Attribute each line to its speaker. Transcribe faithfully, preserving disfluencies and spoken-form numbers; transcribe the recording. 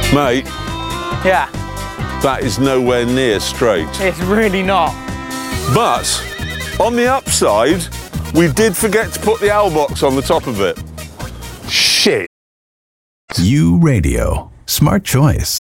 Speaker 1: Mate,
Speaker 2: Yeah,
Speaker 1: that is nowhere near straight.
Speaker 2: it's really not.
Speaker 1: But on the upside, we did forget to put the owl box on the top of it. Shit.
Speaker 3: U Radio. Smart choice.